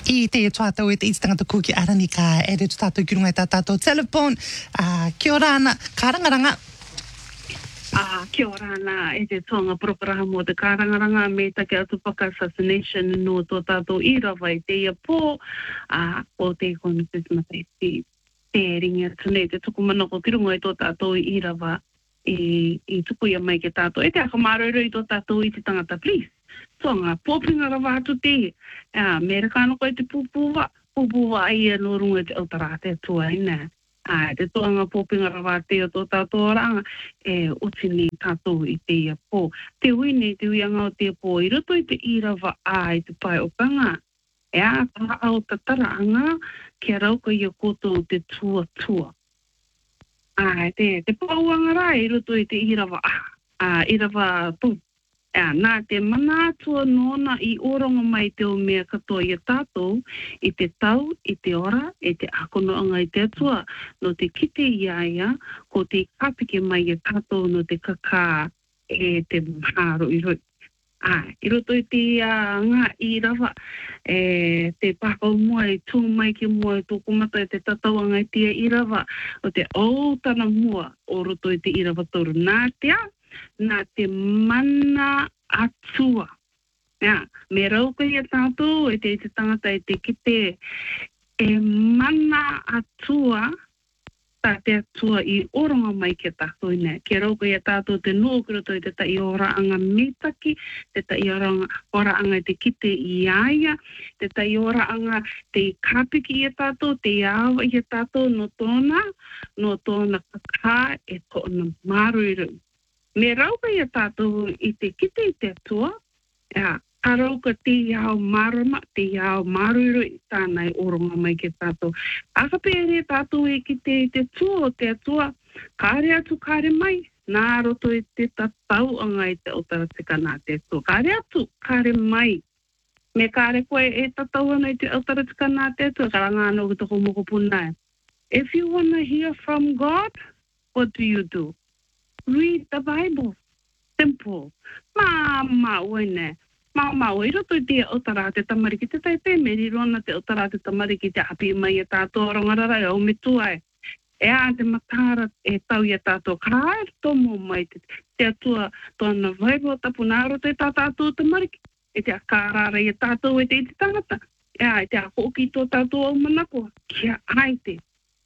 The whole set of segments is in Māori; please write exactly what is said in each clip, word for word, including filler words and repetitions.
I te tātou e te iti tangata kuki arani ka e re tu tātou ki runga i tā tātou telefone. Uh, kia ora ana, ka rangaranga. Ah, kia ora ana, e te tonga proparaha mo te kārangaranga me take atu paka assassination no tō tātou irawa i te ia pō, ah, o te komitis mata i te, te ringa tune, te tuku manako ki runga i tō tātou irawa i, i tuku ia mai ke tātou. E te akamaroro i tō tātou i te tangata, please. Tonga, pōpinga rawa atu te, ah, me rekano koe te pūpūwa, pūpūwa ai e no runga te autara te atua ina. Ah, te toanga pōpinga rawa te o tō tātou ranga, e utini tātou i te ia pō. Te uine, te uianga o te pō, i roto i te irawa a i te pai o panga. E a ka au tatara anga, kia rauka i a koutou te tua tua. Ah, te, te pauanga rā, i roto i te irawa a, ah, irawa pō. Ja, nā te mana atua nōna i oronga mai te o mea katoa i a tātou, i te tau, i te ora, i te akonoanga i te atua, no te kite iaia, ko te kapike mai i a tātou no te kakā e te maharo i roi. Ah, i roto i te uh, ngā i rawa, e, te pakau mua i tū mai ki mua i tōku mata i te tatauanga i tia i rawa, o te autana mua o roto i te i rawa toru. Nā te a, nā te mana atua. Ja, me rauka i a tātou, e te, te tangata e te kite, e mana atua, tā te atua i oronga mai ke tātou ina. Ke rauka i a tātou te nō kiroto i te tai ora anga mitaki, te tai ora anga i te kite i aia, te tai ora anga te kapiki i a tātou, te awa i a tātou no tōna, no tōna kakā e tōna maru i rau. Me rauka i a tātou i te kite i te atua, ja, a rauka te iau marama, te iau maruru i tānai oronga mai ke tātou. Aka pēre tātou i kite i te tua o te atua, kāre atu kāre mai, nā roto i te tatau anga i te otaratika nā te atua. Kāre atu, kāre mai. Me kāre koe e tatau ana i te otaratika nā te atua, karanga anō ki toko moko punai. If you want to hear from God, what do you do? Read the Bible. Simple. Mā mā uene. Mā mā ue roto i te otara te tamariki te tai te meri rona te otara te tamariki te api mai e tātou rongarara e o me tuai. E a te matara e tau i a tātou kāre tomo mai te, te atua tōna vaibo tapuna roto i tā tātou tamariki. E te akarara i a tātou e te i te tangata. E a te a hoki tō tātou au manako. Kia ai te.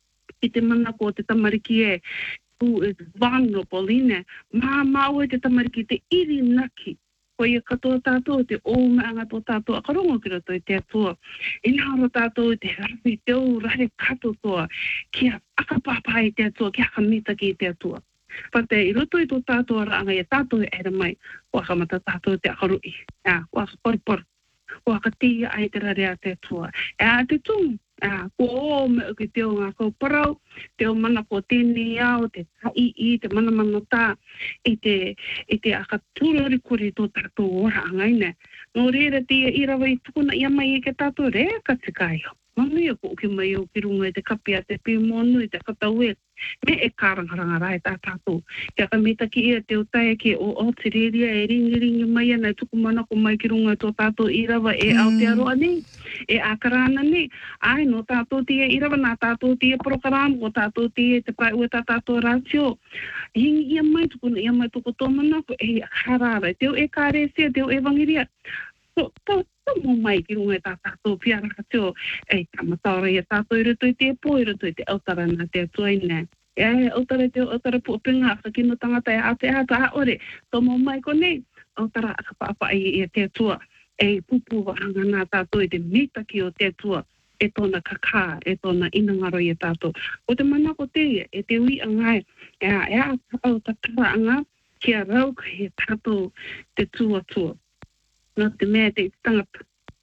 I te manako te tamariki e who is vulnerable in it. Mā māua te tamariki te iri naki. Ko ia katoa tātou te ōmeanga tō tātou akarongo ki roto i te atua. I nāro tātou te rapi te o rare kato toa. Kia akapapa i te atua, kia akamitaki i te atua. Pate i roto i tō tātou aranga i a tātou e era mai. Waka mata tātou te akarui. Ja, waka porpor. Waka tia ai te rare a te atua. E a te tū. Ah, ko o me uki te o ngā kau parau, te o mana ko tēnei au, te tai i, te mana mana tā, i te, i te aka tūrori kuri tō tātou ora angaine. Nō reira te i rawa i tukuna ia mai i ke tātou rea ka te kai. Manu ia ko uki mai o ki runga i te kapia te pīmonu i te katau e. Me e kārangaranga rai tā tātou. Kia ka mitaki ia te utai ki o o te reria e ringi ringi mai ana i tuku mana ko mai ki runga i tō tātou i rawa e mm. Aotearoa ni, e akarana ni. Ai no tātou tia i rawa, nā tātou tia program, o tātou tia te pai ua tā tātou ratio. Hingi ia mai tukuna, ia mai tuku tō mana ko e akarara. Teo e kāresia, teo e wangiria. So, tau, tau mo mai ki runga i tā tātou piara kateo, e tamataura i a tātou i roto i te pō, i roto i te autara nā te atua ina. E ai, autara te autara pōpinga, ka kino tangata e a te ata a ore, tau mo mai ko nei, autara akapapa i a te atua, e pupu wahanga nā tātou i te mitaki o te atua, e tōna kakā, e tōna inangaro i a tātou. O te manako te, e te ui angai, e a, e a au tatara anga, kia rauka i a tātou te tua tua. No te mea te tangata.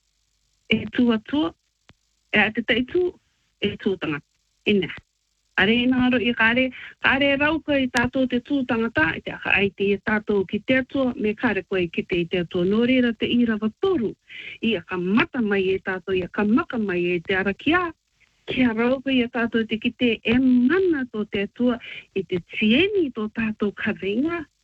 E tua tua, e a te teitu, e tū tangata. Ina. Are inaro i kare, kare rauka i tātou te tū tangata, i te aka aiti i tātou ki te atua, me kare koe ki te i te atua. Nō reira te irawa toru, i a ka mata mai e tātou, i a ka maka mai e te arakia. Kia rauka i a tātou te ki te e mana tō te atua, i te tieni tō tātou karinga,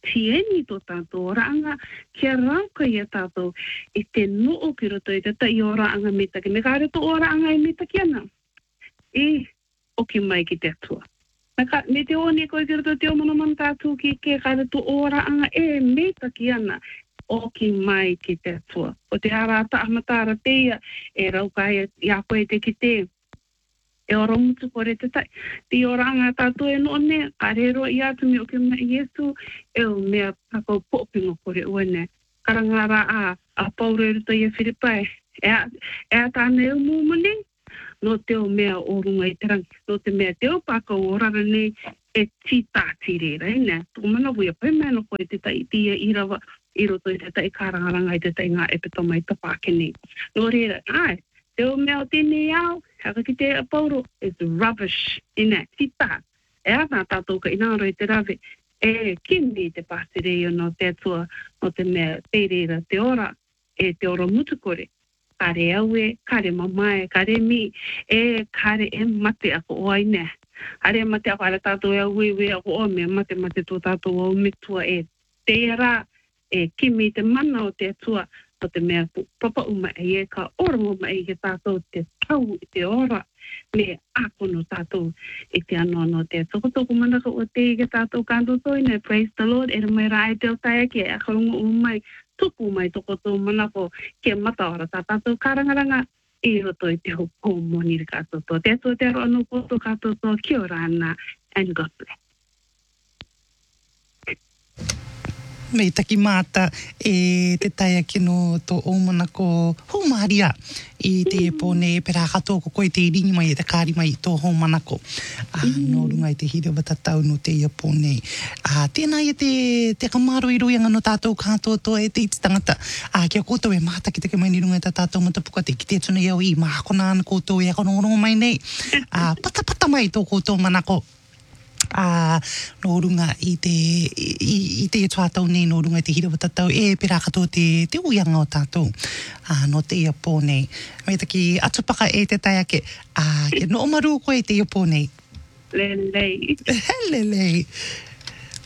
tieni tō tātou ranga, kia rauka i a tātou i te noo ki roto i te tai o ranga me taki. Me kāre tō o ranga i me taki ana. E, o ki mai ki te atua. Me, ka, me te oni koe ki roto te o mana mana tātou ki ke kāre tō o ranga e me taki ana. O ki mai ki te atua. O te ara ta amatara teia, e rauka i a koe te ki te. E ora mutu kore te tai. Ti ora anga tātou e no ne, ka rero i atu me o ke mai Iesu, e o mea pakau pōpingo kore ua ne. Karangara a, a paure ruto i a Whiripai. E a, e a tāne e umu mani, no te o mea o runga i te rangi. No te mea te o pakau o rara nei, e ti tāti rera, e ne. Tuku mana wia pai mea no koe te tai tia i rawa, i roto i te tai karangaranga i te tai ngā epitoma i tapake nei. No rera, ai, te o mea o tēnei au, haka ki te apauro, it's rubbish, ina, tita. E ana tātou ka inaro i te rave, e kini te pātere no te atua, no te mea teirera te ora, e te ora mutukore. Kare aue, kare mamae, kare mi, e kare e mate ako o aine. Are mate ako ala tātou e aue, we ako o mea mate mate tō tātou o mitua e teira, e kimi te mana o te atua, o te mea papa uma e e ka orango ma e ke tātou te tau i te ora me akono tātou i te anoa no te tokotoko manaka o te i ke tātou kanto toine. Praise the Lord, e mai rai te o taia ke a karongo o mai tuku mai tokoto manako ke mataora tā tātou karangaranga i roto i te hoko moni ri kātou tō. Te atua te aro anu koto kātou tō, kia ora ana, and God bless. Me taki māta e te taia kino tō omana ko Hōmaria i te e pōne e pera katoa ko koe te iringi mai e te kāri mai i tō Hōmanako. Uh, no runga i te hira watatau no te ia pōne. Uh, tēnā i te, te kamaro i roianga no tātou kātoa tō e te iti tangata. Uh, kia koutou e māta ki te ke mai ni runga i tā tātou matapuka te ki te tuna iau i mākona ana koutou e akorongorongo mai nei. Uh, pata pata mai tō koutou manako. Uh, no runga i te i, i te tuatau nei no runga i te hira watatau e pera katoa te, te uianga o tātou uh, no te ia pō nei me taki atupaka e te tai ake uh, ke no omaru koe te ia pō nei Lelei Lelei